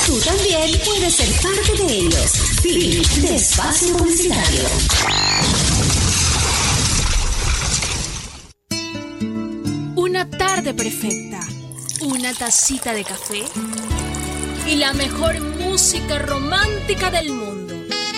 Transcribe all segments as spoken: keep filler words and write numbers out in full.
Tú también puedes ser parte de ellos. Fin de espacio publicitario. Una tarde perfecta, una tacita de café y la mejor música romántica del mundo.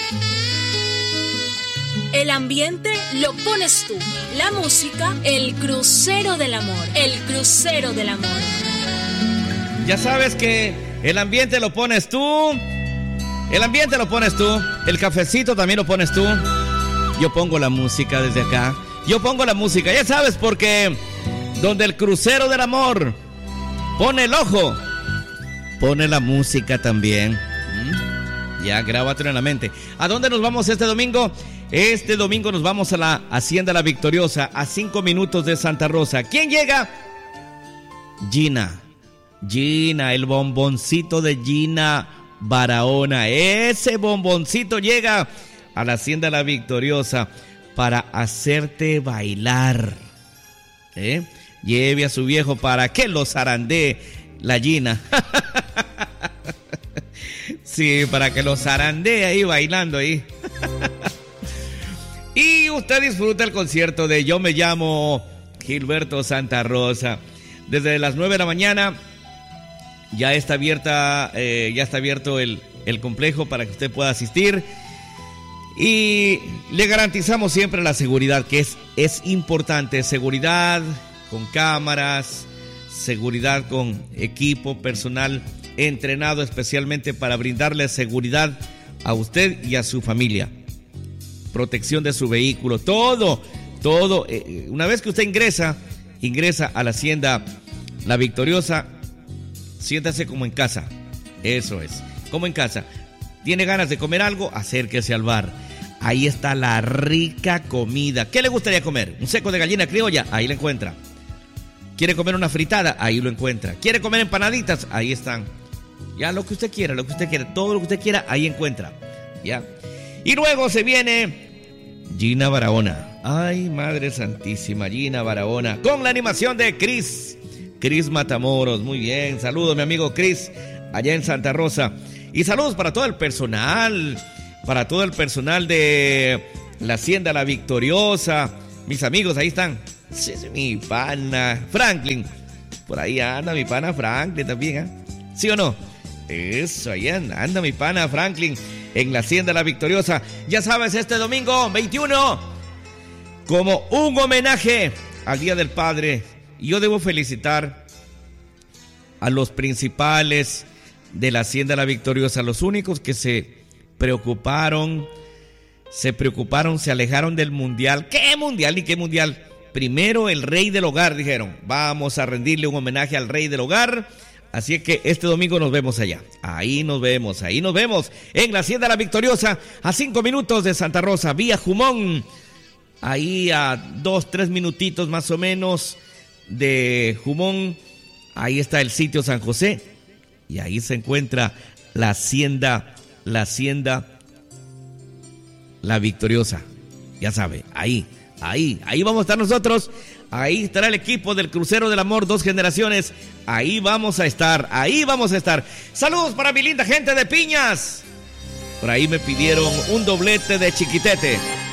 El ambiente lo pones tú. La música, el crucero del amor. El crucero del amor. Ya sabes que el ambiente lo pones tú. El ambiente lo pones tú. El cafecito también lo pones tú. Yo pongo la música desde acá. Yo pongo la música. Ya sabes, porque donde el crucero del amor pone el ojo, pone la música también. ¿Mm? Ya, grábatelo en la mente. ¿A dónde nos vamos este domingo? Este domingo nos vamos a la Hacienda La Victoriosa, a cinco minutos de Santa Rosa. ¿Quién llega? Gina. Gina, el bomboncito de Gina Barahona. Ese bomboncito llega a la Hacienda La Victoriosa para hacerte bailar. ¿Eh? Lleve a su viejo para que lo zarandee la Gina. Sí, para que lo zarandee ahí bailando ahí. Y usted disfruta el concierto de Yo Me Llamo Gilberto Santa Rosa. Desde las nueve de la mañana ya está abierta, eh, ya está abierto el, el complejo para que usted pueda asistir. Y le garantizamos siempre la seguridad, que es, es importante. Seguridad con cámaras, seguridad con equipo, personal entrenado especialmente para brindarle seguridad a usted y a su familia. Protección de su vehículo, todo, todo. Eh, una vez que usted ingresa, ingresa a la Hacienda La Victoriosa, siéntase como en casa. Eso es, como en casa. ¿Tiene ganas de comer algo? Acérquese al bar. Ahí está la rica comida. ¿Qué le gustaría comer? ¿Un seco de gallina criolla? Ahí lo encuentra. ¿Quiere comer una fritada? Ahí lo encuentra. ¿Quiere comer empanaditas? Ahí están. Ya, lo que usted quiera, lo que usted quiera, todo lo que usted quiera, ahí encuentra. Ya. Y luego se viene Gina Barahona. Ay, Madre Santísima, Gina Barahona, con la animación de Cris. Cris Matamoros, muy bien. Saludos, mi amigo Cris, allá en Santa Rosa. Y saludos para todo el personal, para todo el personal de la Hacienda La Victoriosa. Mis amigos, ahí están. Sí, sí, mi pana Franklin. Por ahí anda mi pana Franklin también, ¿eh? ¿Sí o no? Eso, ahí anda, anda mi pana Franklin en la Hacienda La Victoriosa. Ya sabes, este domingo veintiuno, como un homenaje al Día del Padre. Y yo debo felicitar a los principales de la Hacienda La Victoriosa, los únicos que se preocuparon, se preocuparon, se alejaron del mundial. ¿Qué mundial ni qué mundial? Primero el rey del hogar, dijeron. Vamos a rendirle un homenaje al rey del hogar. Así que este domingo nos vemos allá. Ahí nos vemos, ahí nos vemos. En la Hacienda La Victoriosa, a cinco minutos de Santa Rosa, vía Jumón. Ahí a dos, tres minutitos más o menos de Jumón. Ahí está el sitio San José. Y ahí se encuentra la Hacienda, la Hacienda La Victoriosa. Ya sabe, ahí, ahí, ahí vamos a estar nosotros. Ahí estará el equipo del Crucero del Amor, dos generaciones. Ahí vamos a estar, ahí vamos a estar. Saludos para mi linda gente de Piñas. Por ahí me pidieron un doblete de Chiquitete.